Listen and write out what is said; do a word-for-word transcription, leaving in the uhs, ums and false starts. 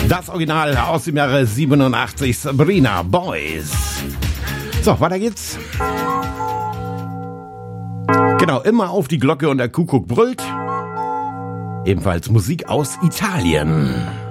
Das Original aus dem Jahre siebenundachtzig, Sabrina Boys. So, weiter geht's. Genau, immer auf die Glocke und der Kuckuck brüllt. Ebenfalls Musik aus Italien.